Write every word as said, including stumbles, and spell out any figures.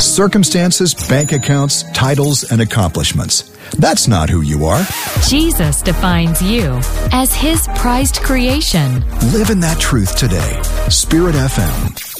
Circumstances, bank accounts, titles, and accomplishments. That's not who you are. Jesus defines you as His prized creation. Live in that truth today. Spirit F M.